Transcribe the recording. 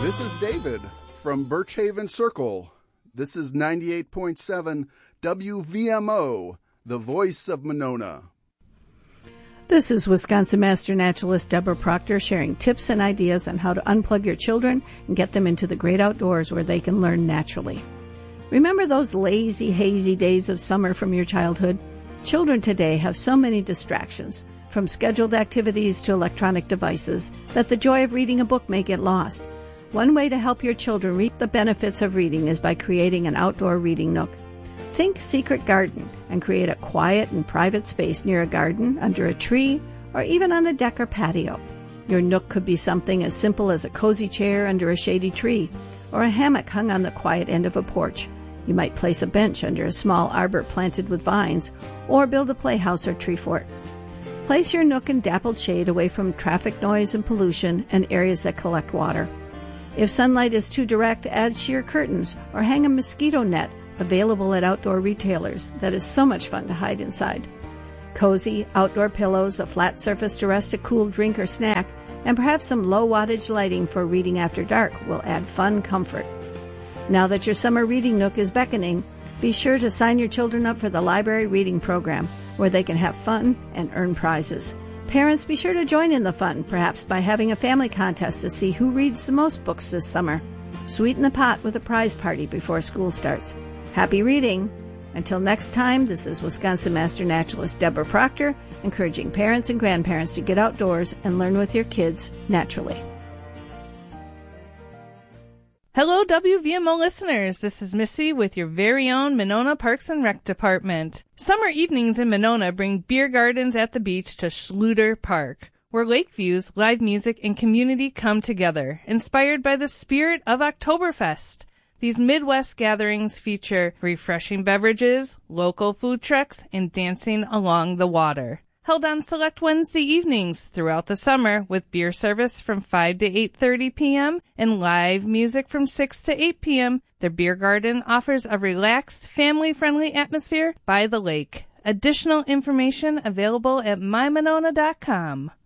This is David from Birchhaven Circle. This is 98.7 WVMO, the voice of Monona. This is Wisconsin Master Naturalist Deborah Proctor sharing tips and ideas on how to unplug your children and get them into the great outdoors where they can learn naturally. Remember those lazy, hazy days of summer from your childhood? Children today have so many distractions, from scheduled activities to electronic devices, that the joy of reading a book may get lost. One way to help your children reap the benefits of reading is by creating an outdoor reading nook. Think Secret Garden and create a quiet and private space near a garden, under a tree, or even on the deck or patio. Your nook could be something as simple as a cozy chair under a shady tree, or a hammock hung on the quiet end of a porch. You might place a bench under a small arbor planted with vines, or build a playhouse or tree fort. Place your nook in dappled shade away from traffic noise and pollution and areas that collect water. If sunlight is too direct, add sheer curtains or hang a mosquito net, available at outdoor retailers, that is so much fun to hide inside. Cozy outdoor pillows, a flat surface to rest a cool drink or snack, and perhaps some low-wattage lighting for reading after dark will add fun comfort. Now that your summer reading nook is beckoning, be sure to sign your children up for the library reading program, where they can have fun and earn prizes. Parents, be sure to join in the fun, perhaps by having a family contest to see who reads the most books this summer. Sweeten the pot with a prize party before school starts. Happy reading! Until next time, this is Wisconsin Master Naturalist Deborah Proctor, encouraging parents and grandparents to get outdoors and learn with your kids naturally. Hello, WVMO listeners. This is Missy with your very own Monona Parks and Rec Department. Summer evenings in Monona bring beer gardens at the beach to Schluter Park, where lake views, live music, and community come together, inspired by the spirit of Oktoberfest. These Midwest gatherings feature refreshing beverages, local food trucks, and dancing along the water. Held on select Wednesday evenings throughout the summer, with beer service from 5 to 8:30 p.m. and live music from 6 to 8 p.m., the beer garden offers a relaxed, family-friendly atmosphere by the lake. Additional information available at mymonona.com.